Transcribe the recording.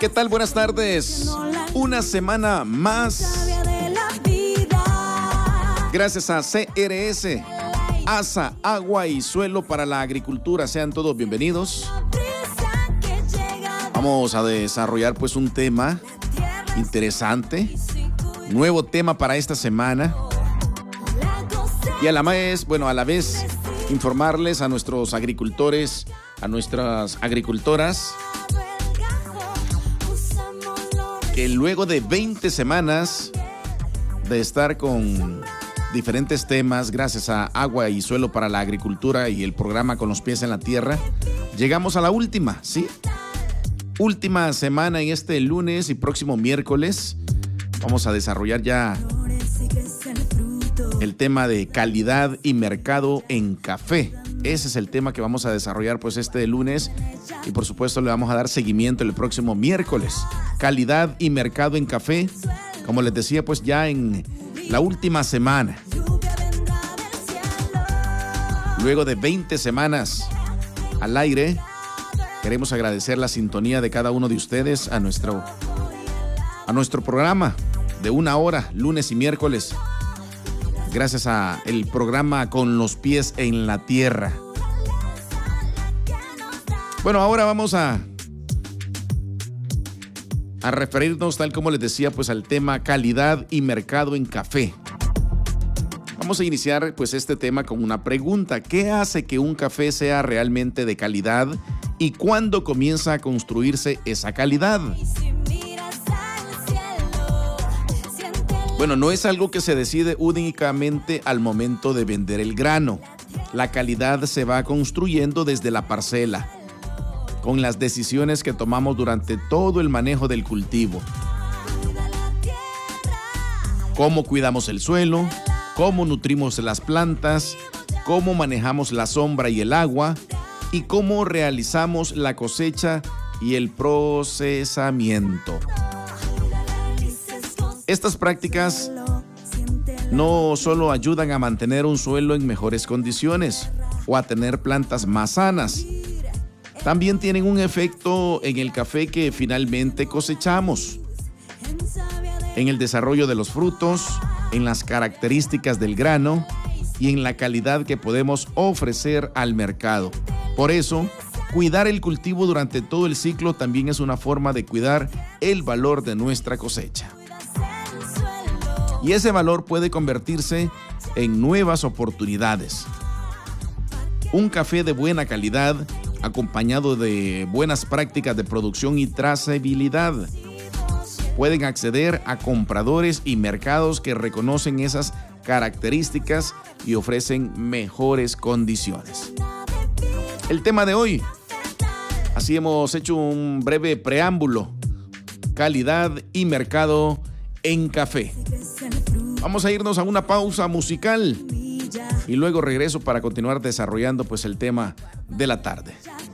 ¿Qué tal? Buenas tardes. Una semana más. Gracias a CRS, ASA, Agua y Suelo para la Agricultura. Sean todos bienvenidos. Vamos a desarrollar pues un tema interesante. Nuevo tema para esta semana. Y a la vez informarles a nuestros agricultores, a nuestras agricultoras, que luego de 20 semanas de estar con diferentes temas, gracias a Agua y Suelo para la Agricultura y el programa Con los Pies en la Tierra, llegamos a la última, ¿sí? Última semana en este lunes y próximo miércoles. Vamos a desarrollar ya el tema de calidad y mercado en café. Ese es el tema que vamos a desarrollar pues este lunes y por supuesto le vamos a dar seguimiento el próximo miércoles. Calidad y mercado en café, como les decía pues ya en la última semana. Luego de 20 semanas al aire, queremos agradecer la sintonía de cada uno de ustedes a nuestro programa de 1 hora, lunes y miércoles. Gracias a el programa Con los Pies en la Tierra. Bueno, ahora vamos a referirnos, tal como les decía, pues al tema calidad y mercado en café. Vamos a iniciar pues este tema con una pregunta. ¿Qué hace que un café sea realmente de calidad y cuándo comienza a construirse esa calidad? Bueno, no es algo que se decide únicamente al momento de vender el grano. La calidad se va construyendo desde la parcela, con las decisiones que tomamos durante todo el manejo del cultivo. Cómo cuidamos el suelo, cómo nutrimos las plantas, cómo manejamos la sombra y el agua, y cómo realizamos la cosecha y el procesamiento. Estas prácticas no solo ayudan a mantener un suelo en mejores condiciones o a tener plantas más sanas, también tienen un efecto en el café que finalmente cosechamos, en el desarrollo de los frutos, en las características del grano y en la calidad que podemos ofrecer al mercado. Por eso, cuidar el cultivo durante todo el ciclo también es una forma de cuidar el valor de nuestra cosecha. Y ese valor puede convertirse en nuevas oportunidades. Un café de buena calidad, acompañado de buenas prácticas de producción y trazabilidad, pueden acceder a compradores y mercados que reconocen esas características y ofrecen mejores condiciones. El tema de hoy, así hemos hecho un breve preámbulo: calidad y mercado en café. Vamos a irnos a una pausa musical y luego regreso para continuar desarrollando pues el tema de la tarde.